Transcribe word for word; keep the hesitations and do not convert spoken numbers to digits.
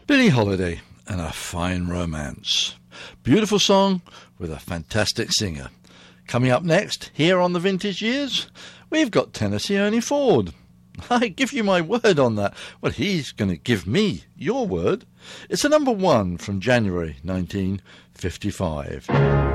Billie Holiday and A Fine Romance. Beautiful song with a fantastic singer. Coming up next, here on the Vintage Years, we've got Tennessee Ernie Ford. I give you my word on that. Well, he's going to give me your word. It's a number one from January nineteen fifty-five.